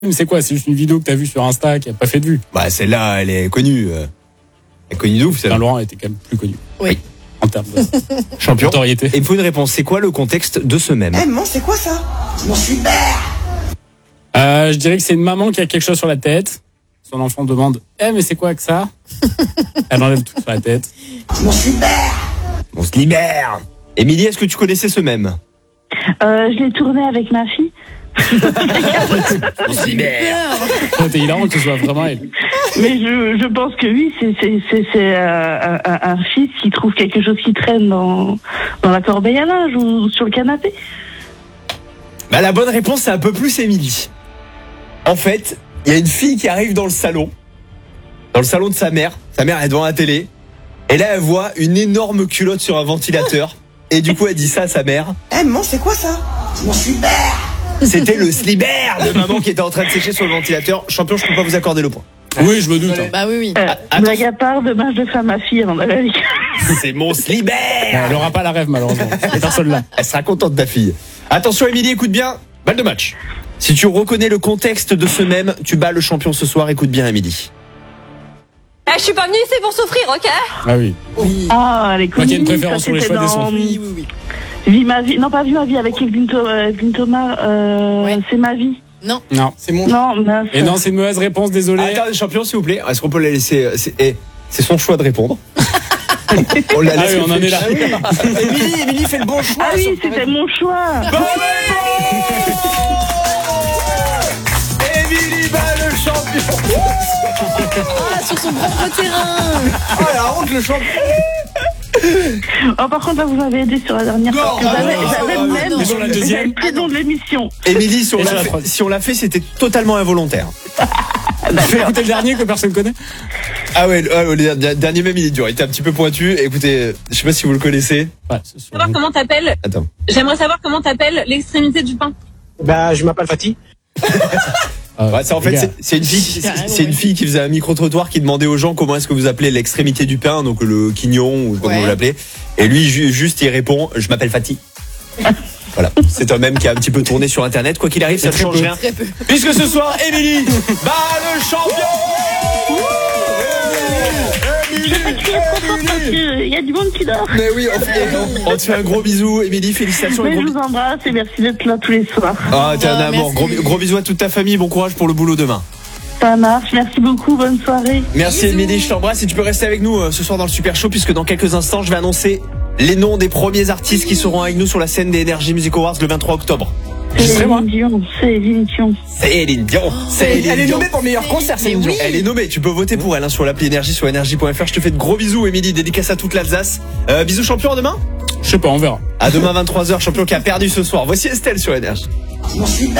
Mais c'est quoi? C'est juste une vidéo que t'as vue sur Insta qui a pas fait de vue. Bah celle-là, elle est connue. Elle est connue de ouf, celle-là. Laurent était quand même plus connu. Oui. En termes de Champion. notoriété. Et il me faut une réponse. C'est quoi le contexte de ce mème? maman, c'est quoi ça? Mon super. Je dirais que c'est une maman qui a quelque chose sur la tête. Son enfant demande mais c'est quoi que ça? Elle enlève tout sur la tête. Mon super. On se libère. Émilie, est-ce que tu connaissais ce mème? Je l'ai tourné avec ma fille. On se libère. T'es hilarant que ce soit vraiment elle. Mais je pense que oui, c'est un fils qui trouve quelque chose qui traîne dans la corbeille à linge ou sur le canapé. Bah la bonne réponse, c'est un peu plus Émilie. En fait, il y a une fille qui arrive dans le salon de sa mère. Sa mère est devant la télé. Et là, elle voit une énorme culotte sur un ventilateur. Et du coup, elle dit ça à sa mère. maman, c'est quoi ça? Mon super. C'était le slibert de maman qui était en train de sécher sur le ventilateur. Champion, je peux pas vous accorder le point. Oui, je me doute. Bah oui. Blague à part, demain je le fais à ma fille avant d'aller à l'école. C'est mon slibert. Elle aura pas la rêve, malheureusement. Personne là. Elle sera contente, ta fille. Attention, Émilie, écoute bien. Balle de match. Si tu reconnais le contexte de ce mème, tu bats le champion ce soir. Écoute bien, Émilie. Je suis pas venue ici pour souffrir, ok? Ah oui. Oui. Ah, elle est Moi qui ai une connue, préférence ça, sur les c'était choix des dans sons. Oui. Vie ma vie. Non, pas Vie ma vie avec Evelyne Thomas. Ouais. C'est ma vie. Non. C'est mon. Non, mince. Et non, c'est une mauvaise réponse, désolé. Attends, champion, s'il vous plaît. Est-ce qu'on peut la laisser c'est son choix de répondre. On la Ah laisse oui, on en est là. Émilie fait le bon choix. Ah oui, c'était mon choix. Émilie bat le champion. Ah, sur son propre terrain. Oh la honte, le champion. Oh, par contre, là, vous m'avez aidé sur la dernière. Non, parce que j'avais non, même. Mais sur la deuxième. J'avais le nom de l'émission. Émilie, Et sur la troisième. si on l'a fait, c'était totalement involontaire. Fais écouter le dernier que personne connaît. Ah ouais, le dernier même, il est dur. Il était un petit peu pointu. Écoutez, je sais pas si vous le connaissez. Ouais, c'est sur- Comment t'appelles? Attends. J'aimerais savoir comment t'appelles l'extrémité du pain. Bah, je m'appelle Fatih. Ouais, ça, en fait, c'est une fille, c'est une fille qui faisait un micro-trottoir qui demandait aux gens comment est-ce que vous appelez l'extrémité du pain, donc le quignon ou comment vous l'appelez. Et lui, juste, il répond, je m'appelle Fatih. Voilà. C'est un mème qui a un petit peu tourné sur Internet. Quoi qu'il arrive, ça ne change rien. Très peu. Puisque ce soir, Émilie bat le champion. Il y a du monde qui dort. Mais oui, on te fait un gros bisou, Émilie. Félicitations. Mais Et je gros vous embrasse et merci d'être là tous les soirs. Ah, t'es un amour. merci. Gros bisous à toute ta famille. Bon courage pour le boulot demain. Ça marche. Merci beaucoup. Bonne soirée. Merci Bisous. Émilie, je t'embrasse et tu peux rester avec nous ce soir dans le Super Show puisque dans quelques instants, je vais annoncer les noms des premiers artistes qui seront avec nous sur la scène des Energy Music Awards le 23 octobre. Je serai moi. Céline Dion. Céline Dion. Elle est nommée pour le meilleur concert, Mais Céline Dion. oui. Elle est nommée, tu peux voter pour elle sur l'appli Énergie sur énergie.fr. Je te fais de gros bisous Émilie, dédicace à toute l'Alsace. Bisous champion à demain. Je sais pas, on verra. À demain 23h, champion qui a perdu ce soir. Voici Estelle sur Énergie. Mon super.